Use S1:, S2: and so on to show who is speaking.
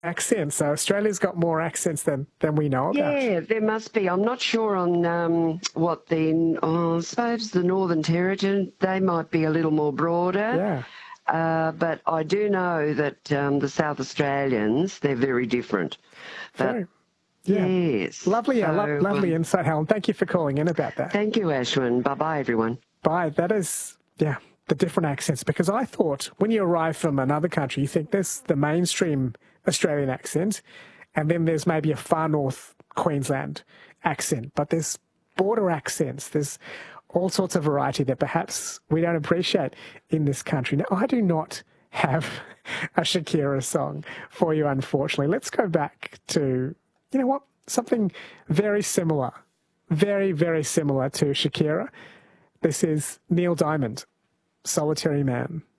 S1: accents. So Australia's got more accents than we know about.
S2: Yeah, there must be. I'm not sure on what I suppose the Northern Territory, they might be a little more broader.
S1: Yeah.
S2: But I do know that the South Australians, they're very different. But
S1: yeah.
S2: yes.
S1: Lovely, lovely insight, Helen. Thank you for calling in about that.
S2: Thank you, Ashwin. Bye-bye, everyone.
S1: Bye. That is, the different accents. Because I thought when you arrive from another country, you think there's the mainstream Australian accent, and then there's maybe a far north Queensland accent. But there's border accents. There's all sorts of variety that perhaps we don't appreciate in this country. Now, I do not have a Shakira song for you, unfortunately. Let's go back to, something very similar, very, very similar to Shakira. This is Neil Diamond, Solitary Man.